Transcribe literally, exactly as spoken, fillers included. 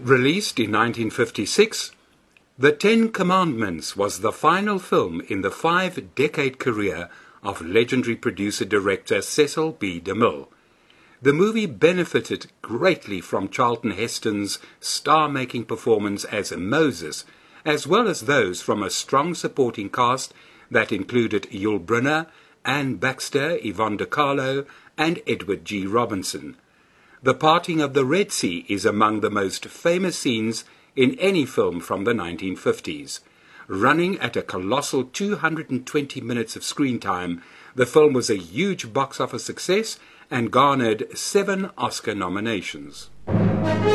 Released in nineteen fifty-six, The Ten Commandments was the final film in the five-decade career of legendary producer-director Cecil B. DeMille. The movie benefited greatly from Charlton Heston's star-making performance as Moses, as well as those from a strong supporting cast that included Yul Brynner, Anne Baxter, Yvonne De Carlo, and Edward G. Robinson. The parting of the Red Sea is among the most famous scenes in any film from the nineteen fifties. Running at a colossal two hundred twenty minutes of screen time, the film was a huge box office success and garnered seven Oscar nominations.